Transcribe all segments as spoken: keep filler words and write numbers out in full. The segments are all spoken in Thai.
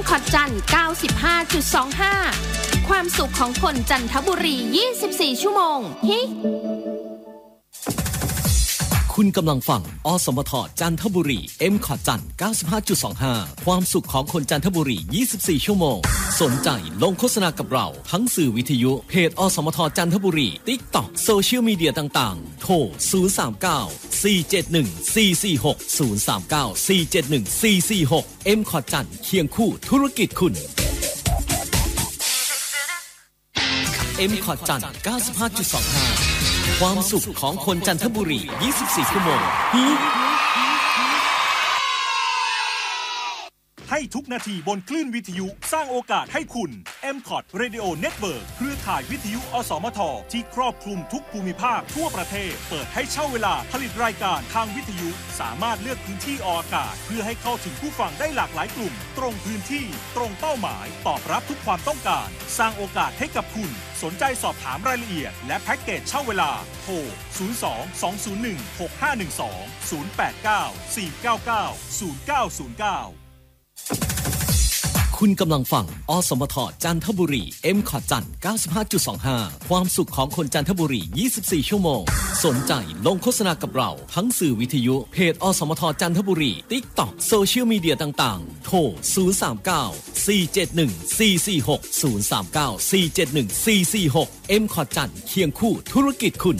คอทจัน เก้าสิบห้าจุดสองห้า ความสุขของคนจันทบุรียี่สิบสี่ชั่วโมงฮิคุณกำลังฟังอสมทจันทบุรี เอ็ม คอท จัน เก้าสิบห้าจุดสองห้า ความสุขของคนจันทบุรียี่สิบสี่ชั่วโมงสนใจลงโฆษณากับเราทั้งสื่อวิทยุเพจอสมทจันทบุรี TikTok โซเชียลมีเดียต่างๆโทรศูนย์ สาม เก้า สี่ เจ็ด หนึ่ง สี่ สี่ หก ศูนย์ สาม เก้า สี่ เจ็ด หนึ่ง สี่ สี่ หก เอ็ม คอท จันเคียงคู่ธุรกิจคุณ เอ็ม คอท จัน เก้าสิบห้าจุดสองห้า ความสุขของคนจันทบุรียี่สิบสี่ชั่วโมงให้ทุกนาทีบนคลื่นวิทยุสร้างโอกาสให้คุณ เอ็ม คอท Radio Network เครือข่ายวิทยุอสมทที่ครอบคลุมทุกภูมิภาคทั่วประเทศเปิดให้เช่าเวลาผลิตรายการทางวิทยุสามารถเลือกพื้นที่ออกอากาศเพื่อให้เข้าถึงผู้ฟังได้หลากหลายกลุ่มตรงพื้นที่ตรงเป้าหมายตอบรับทุกความต้องการสร้างโอกาสให้กับคุณสนใจสอบถามรายละเอียดและแพ็กเกจเช่าเวลาโทรศูนย์ สอง สอง ศูนย์ หนึ่ง หก ห้า หนึ่ง สอง ศูนย์ แปด เก้า สี่ เก้า เก้า ศูนย์ เก้า ศูนย์ เก้าคุณกำลังฟังอสมทจันทบุรี เอ็ม คอท จัน เก้าสิบห้าจุดสองห้า ความสุขของคนจันทบุรียี่สิบสี่ชั่วโมงสนใจลงโฆษณากับเราทั้งสื่อวิทยุเพจอสมทจันทบุรี TikTok โซเชียลมีเดียต่างๆโทรศูนย์ สาม เก้า สี่ เจ็ด หนึ่ง สี่ สี่ หก ศูนย์ สาม เก้า สี่ เจ็ด หนึ่ง สี่ สี่ หก เอ็ม คอท จันเคียงคู่ธุรกิจคุณ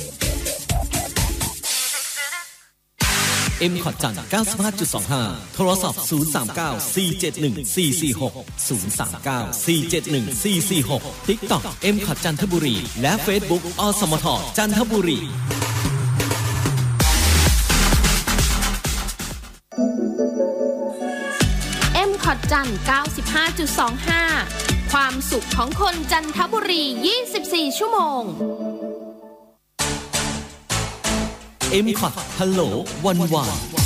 เอ็ม คอท จัน เก้าสิบห้าจุดสองห้า โทรศัพท์ศูนย์ สาม เก้า สี่ เจ็ด หนึ่ง สี่ สี่ หก ศูนย์ สาม เก้า สี่ เจ็ด หนึ่ง สี่ สี่ หก TikTok เอ็ม คอท จันทบุรีและ Facebook อสมทจันทบุรีเอ็ม คอท จัน เก้าสิบห้าจุดสองห้า ความสุขของคนจันทบุรียี่สิบสี่ชั่วโมงเอ็ม คอท ฮัลโหลวันวาน